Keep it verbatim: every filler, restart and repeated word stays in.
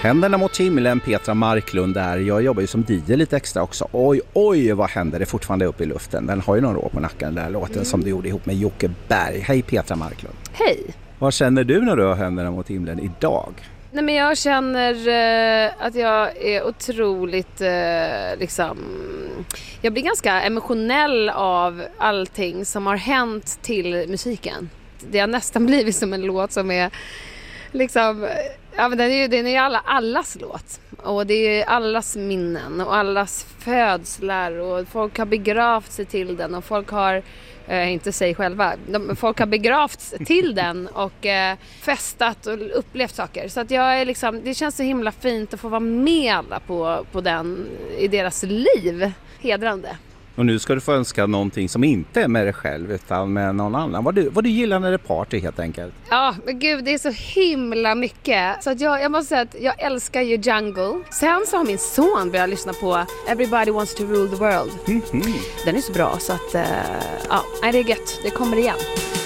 Händerna mot himlen, Petra Marklund där. Jag jobbar ju som D J lite extra också. Oj, oj, vad händer? Det är fortfarande uppe i luften. Den har ju några år på nacken, den där låten mm. som du gjorde ihop med Jocke Berg. Hej Petra Marklund. Hej. Vad känner du när du har händerna mot himlen idag? Nej, men jag känner eh, att jag är otroligt eh, liksom... Jag blir ganska emotionell av allting som har hänt till musiken. Det har nästan blivit som en låt som är liksom... Ja, men den är ju, den är ju alla, allas låt. Och det är allas minnen och allas födslar. Och folk har begravt sig till den. Och folk har, eh, inte sig själva, de, folk har begravt till den. Och eh, festat och upplevt saker. Så att jag är liksom, det känns så himla fint att få vara med alla på, på den i deras liv. Hedrande. Och nu ska du få önska någonting som inte är med dig själv utan med någon annan. Vad du, vad du gillar när det är party helt enkelt. Ja, men gud, det är så himla mycket. Så att jag, jag måste säga att jag älskar ju Jungle. Sen så har min son börjat lyssna på Everybody Wants to Rule the World. Mm-hmm. Den är så bra så att, uh, ja, det är gött. Det kommer igen.